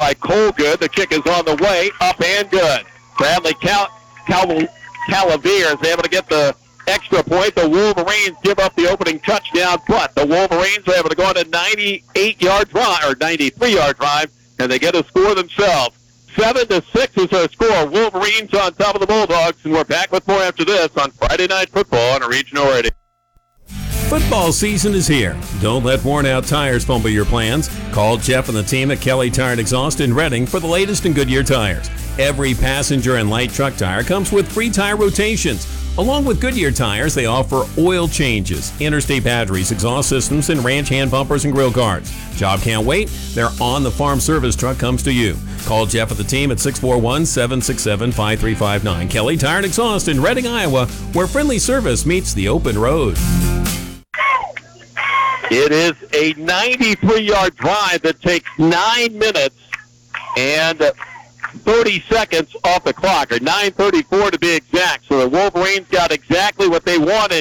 by Colgood. The kick is on the way, up and good. Bradley Calavier is able to get the extra point. The Wolverines give up the opening touchdown, but the Wolverines are able to go on a 98-yard drive, or 93-yard drive, and they get a score themselves. 7-6 is our score. Wolverines on top of the Bulldogs, and we're back with more after this on Friday Night Football on a regional radio. Football season is here. Don't let worn-out tires fumble your plans. Call Jeff and the team at Kelly Tire and Exhaust in Reading for the latest in Goodyear tires. Every passenger and light truck tire comes with free tire rotations. Along with Goodyear tires, they offer oil changes, interstate batteries, exhaust systems, and ranch hand bumpers and grill guards. Job can't wait? Their on-the-farm service truck comes to you. Call Jeff and the team at 641-767-5359. Kelly Tire and Exhaust in Reading, Iowa, where friendly service meets the open road. It is a 93-yard drive that takes 9 minutes and 30 seconds off the clock, or 9:34 to be exact. So the Wolverines got exactly what they wanted.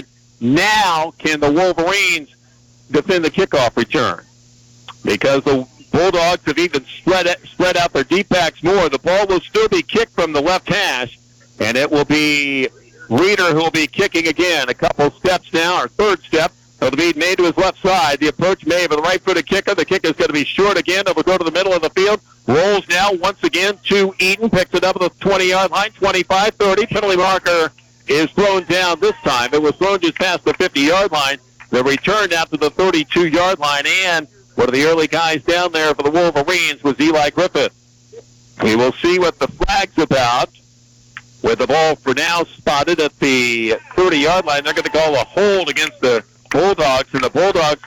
Now can the Wolverines defend the kickoff return? Because the Bulldogs have even spread out their deep backs more. The ball will still be kicked from the left hash, and it will be Reeder who will be kicking again. A couple steps now, or third step. It'll be made to his left side. The approach made with the right-footed kicker. The kick is going to be short again. It will go to the middle of the field. Rolls now once again to Eaton. Picks it up at the 20-yard line. 25-30. Penalty marker is thrown down this time. It was thrown just past the 50-yard line. The return out to the 32-yard line. And one of the early guys down there for the Wolverines was Eli Griffith. We will see what the flag's about. With the ball for now spotted at the 30-yard line, they're going to call a hold against the Bulldogs, and the Bulldogs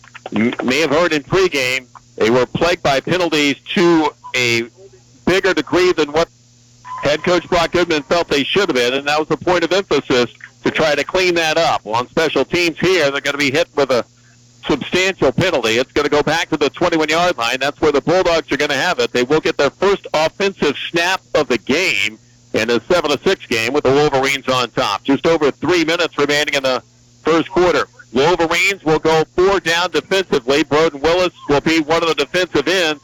may have heard in pregame they were plagued by penalties to a bigger degree than what head coach Brock Goodman felt they should have been, and that was the point of emphasis to try to clean that up. Well, on special teams here, they're going to be hit with a substantial penalty. It's going to go back to the 21-yard line. That's where the Bulldogs are going to have it. They will get their first offensive snap of the game in a 7-6 game with the Wolverines on top. Just over 3 minutes remaining in the first quarter. Wolverines will go 4 down defensively. Broden Willis will be one of the defensive ends.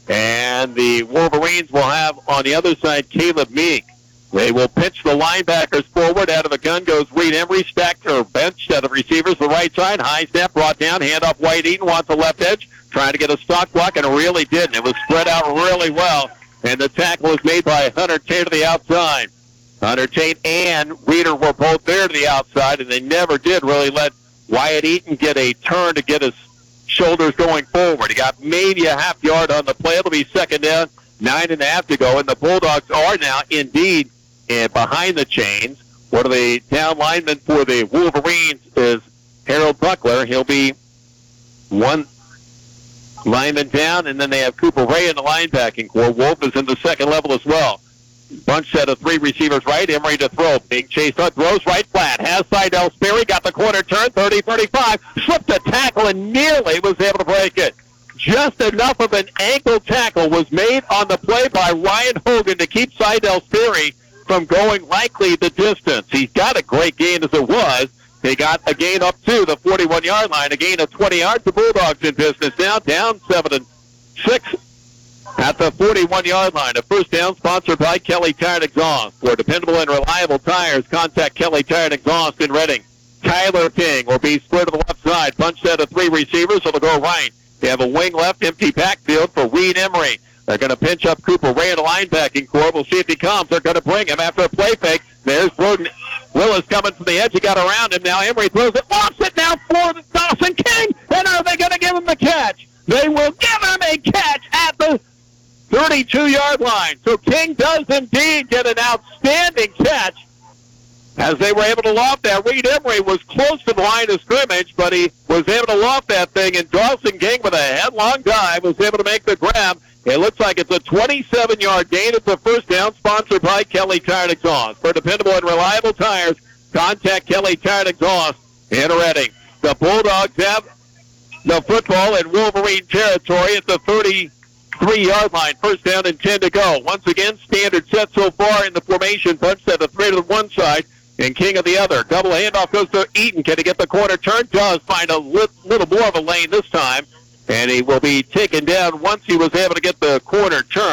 And the Wolverines will have on the other side Caleb Meek. They will pitch the linebackers forward. Out of the gun goes Reed Emery, stacked or benched out of receivers. The right side, high snap, brought down, handoff White Eaton, wants the left edge, trying to get a stock block, and really didn't. It was spread out really well. And the tackle was made by Hunter Tate to the outside. Hunter Tate and Reeder were both there to the outside, and they never did really let Wyatt Eaton get a turn to get his shoulders going forward. He got maybe a half yard on the play. It'll be second down, 9.5 to go, and the Bulldogs are now indeed behind the chains. One of the down linemen for the Wolverines is Harold Buckler. He'll be one lineman down, and then they have Cooper Ray in the linebacking core. Wolf is in the second level as well. Bunch set of 3 receivers right. Emery to throw. Being chased up. Throws right flat. Has Seidel Sperry. Got the corner turn. 30-35. Slipped a tackle and nearly was able to break it. Just enough of an ankle tackle was made on the play by Ryan Hogan to keep Seidel Sperry from going likely the distance. He's got a great gain as it was. They got a gain up to the 41-yard line. A gain of 20 yards. The Bulldogs in business now. Down 7-6. At the 41-yard line, a first down sponsored by Kelly Tire and Exhaust. For dependable and reliable tires, contact Kelly Tire and Exhaust in Reading. Tyler King will be split to the left side. Bunch set of 3 receivers, so they'll go right. They have a wing left, empty backfield for Reed Emery. They're going to pinch up Cooper Ray in the linebacking core. We'll see if he comes. They're going to bring him after a play fake. There's Broden Willis coming from the edge. He got around him. Now Emery throws it, lofts it now for Dawson King. And are they going to give him the catch? They will give him a catch at the 32-yard line. So King does indeed get an outstanding catch as they were able to loft that. Reed Emery was close to the line of scrimmage, but he was able to loft that thing, and Dawson King with a headlong dive was able to make the grab. It looks like it's a 27-yard gain. It's a first down sponsored by Kelly Tire and Exhaust. For dependable and reliable tires, contact Kelly Tire and Exhaust in Reading. The Bulldogs have the football in Wolverine territory at the 33-yard line. First down and 10 to go. Once again, standard set so far in the formation. Bunch set of 3 to the one side and King of the other. Double handoff goes to Eaton. Can he get the corner turn? Does find a little more of a lane this time. And he will be taken down once he was able to get the corner turn.